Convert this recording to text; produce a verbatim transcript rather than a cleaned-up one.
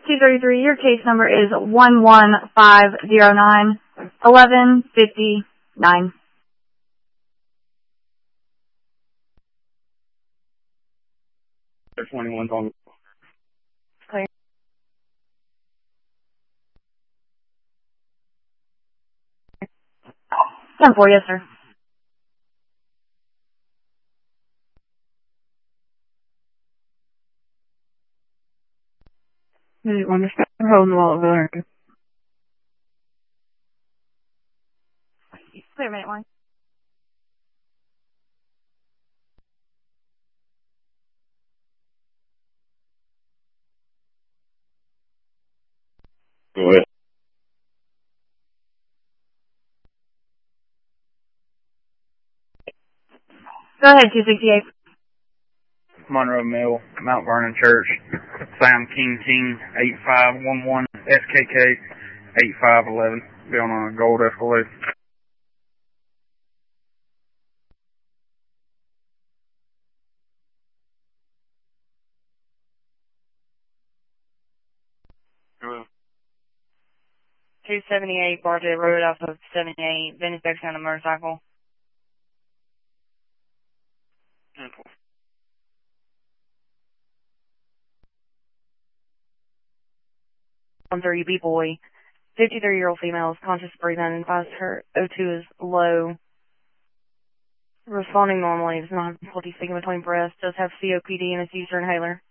two thirty-three. Your case number is one one five zero nine eleven fifty nine. twenty-one's on. Clear. ten four, yes, sir. You understand? We're holding the wallet over there. Clear, minute one. Go ahead. Go ahead, two sixty-eight. Monroe Mill, Mount Vernon Church, Sam King King, eight five one one, S K K, eight five one one, be on a gold Escalade. two seventy-eight Bartlett Road off of seventy-eight, been inspection on a motorcycle. one thirty B-boy, fifty-three-year-old female, is conscious breathing, advised her O two is low. Responding normally, does not have difficulty speaking between breaths, does have C O P D and is used her inhaler.